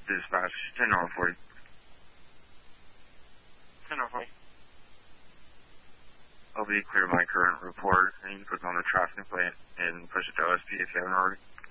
Dispatch, 10-40. 10-40. I'll be clear my current report, and you can click on the traffic plate and push it to OSP if you haven't already.